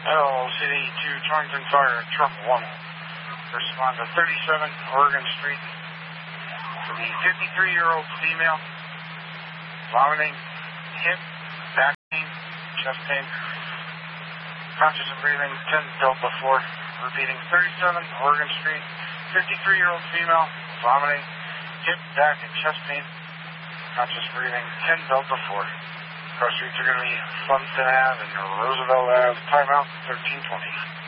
LCD to Torrington Fire, truck 1. Respond to 37 Oregon Street for the 53-year-old female, vomiting, hip, back pain, chest pain, conscious and breathing, 10 Delta 4. Repeating 37 Oregon Street, 53-year-old female, vomiting, hip, back, and chest pain, conscious breathing, 10 Delta 4. Cross streets are going to be Funston Ave and Roosevelt Ave, timeout 1320.